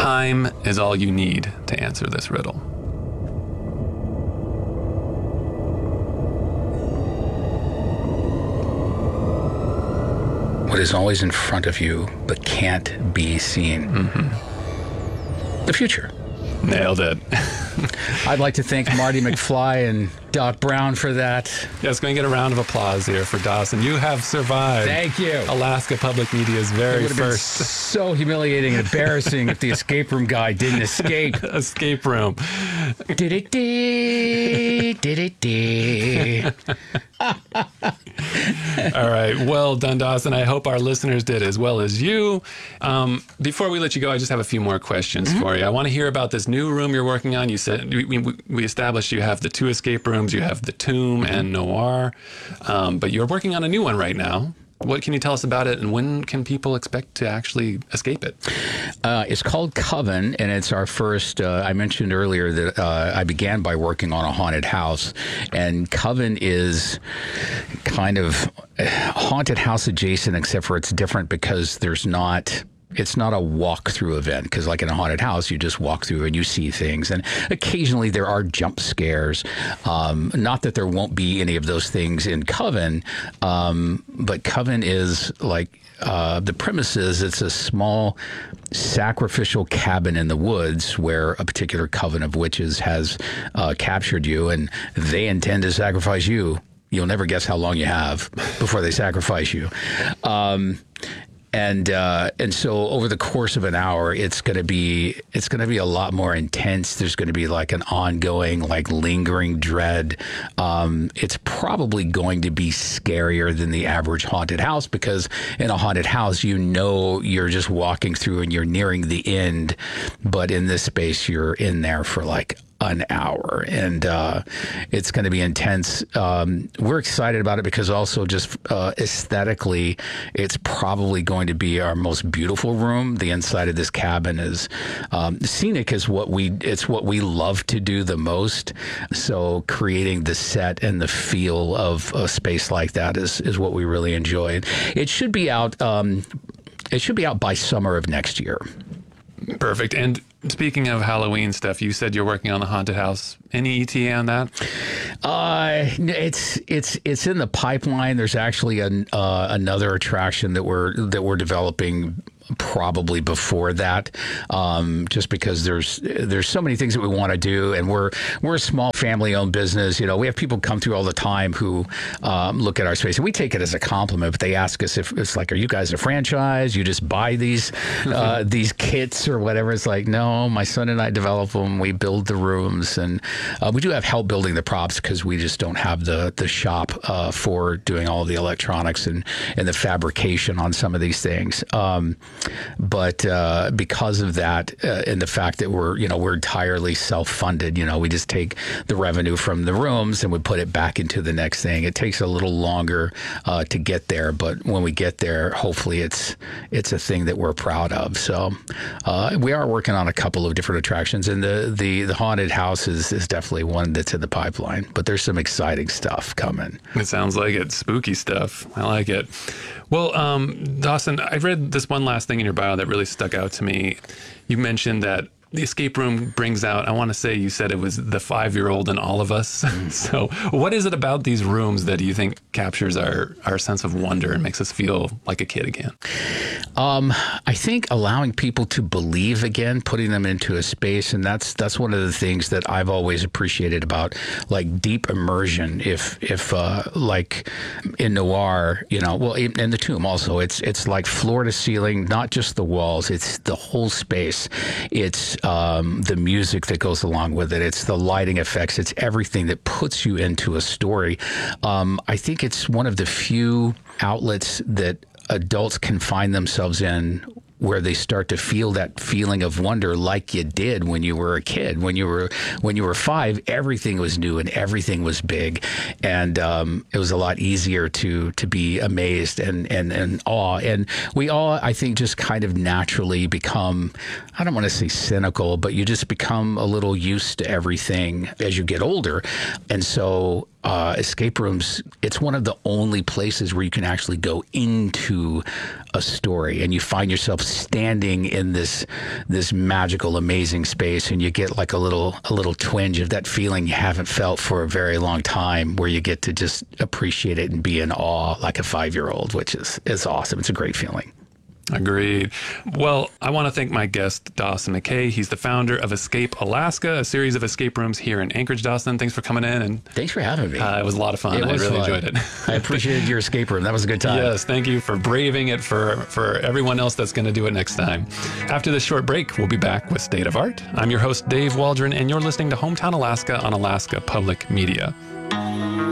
Time is all you need to answer this riddle. What is always in front of you but can't be seen? The future. Nailed it. I'd like to thank Marty McFly and Doc Brown for that. Yes, going to get a round of applause here for Dawson. You have survived. Thank you. Alaska Public Media's very It would have been first so humiliating and embarrassing if the escape room guy didn't escape. escape room. All right. Well done, Dawson. I hope our listeners did as well as you. Before we let you go, I just have a few more questions for you. I want to hear about this new room you're working on. You said we established you have the 2 escape rooms. You have the Tomb and Noir. But you're working on a new one right now. What can you tell us about it, and when can people expect to actually escape it? It's called Coven, and it's our first. I mentioned earlier that I began by working on a haunted house, and Coven is kind of haunted house adjacent, except for it's different because there's not. It's not a walk-through event, because like in a haunted house, you just walk through and you see things. And occasionally there are jump scares. Not that there won't be any of those things in Coven, but Coven is like the premise is it's a small sacrificial cabin in the woods where a particular coven of witches has captured you, and they intend to sacrifice you. You'll never guess how long you have before they sacrifice you. And so over the course of an hour, it's going to be a lot more intense. There's going to be like an ongoing, like lingering dread. It's probably going to be scarier than the average haunted house, because in a haunted house, you know, you're just walking through and you're nearing the end. But in this space, you're in there for like an hour, and it's going to be intense. We're excited about it because also just aesthetically, it's probably going to be our most beautiful room. The inside of this cabin is scenic, is what we love to do the most. So creating the set and the feel of a space like that is what we really enjoy. It should be out. It should be out by summer of next year. Perfect. And speaking of Halloween stuff, you said you're working on the haunted house. Any ETA on that? It's in the pipeline. There's actually another attraction that we're developing probably before that, just because there's so many things that we want to do, and we're a small family-owned business. You know, we have people come through all the time who look at our space, and we take it as a compliment. But they ask us if it's like, "Are you guys a franchise? You just buy these kits or whatever?" It's like, no, my son and I develop them. We build the rooms, and we do have help building the props because we just don't have the shop for doing all the electronics and the fabrication on some of these things. But because of that, and the fact that we're entirely self-funded, we just take the revenue from the rooms and we put it back into the next thing. It takes a little longer to get there, but when we get there, hopefully it's a thing that we're proud of. So we are working on a couple of different attractions, and the haunted house is definitely one that's in the pipeline. But there's some exciting stuff coming. It sounds like it. Spooky stuff. I like it. Well, Dawson, I read this one last thing in your bio that really stuck out to me. You mentioned that the escape room brings out, I want to say you said it was the 5-year-old in all of us. So what is it about these rooms that you think captures our sense of wonder and makes us feel like a kid again? I think allowing people to believe again, putting them into a space, and that's one of the things that I've always appreciated about like deep immersion. If like in Noir, well, in the Tomb also, it's like floor to ceiling, not just the walls, it's the whole space. It's the music that goes along with it. It's the lighting effects. It's everything that puts you into a story. I think it's one of the few outlets that adults can find themselves in where they start to feel that feeling of wonder like you did when you were a kid. When you were 5, everything was new and everything was big, and it was a lot easier to be amazed and awe. And we all, I think, just kind of naturally become, I don't want to say cynical, but you just become a little used to everything as you get older. And so escape rooms, it's one of the only places where you can actually go into a story, and you find yourself standing in this magical, amazing space, and you get like a little twinge of that feeling you haven't felt for a very long time, where you get to just appreciate it and be in awe like a 5-year-old, which is awesome. It's a great feeling. Agreed. Well, I want to thank my guest, Dawson McKay. He's the founder of Escape Alaska, a series of escape rooms here in Anchorage. Dawson, thanks for coming in. And thanks for having me. It was a lot of fun. I really enjoyed it. I appreciated your escape room. That was a good time. Yes, thank you for braving it for everyone else that's going to do it next time. After this short break, we'll be back with State of Art. I'm your host, Dave Waldron, and you're listening to Hometown Alaska on Alaska Public Media.